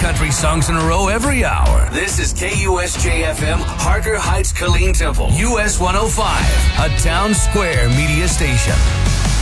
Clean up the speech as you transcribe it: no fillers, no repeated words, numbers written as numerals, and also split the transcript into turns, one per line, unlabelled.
country songs in a row every hour. This is KUSJ-FM, Harker Heights, Killeen Temple, US 105, a Town Square media station.